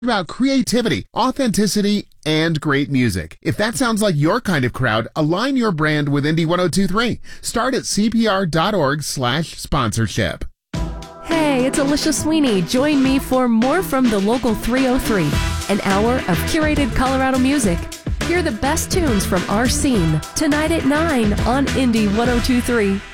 about creativity, authenticity, and great music. If that sounds like your kind of crowd, align your brand with Indie 102.3. Start at cpr.org/sponsorship. Hey, it's Alicia Sweeney. Join me for more from the Local 303, an hour of curated Colorado music. Hear the best tunes from our scene tonight at 9 on Indie 102.3.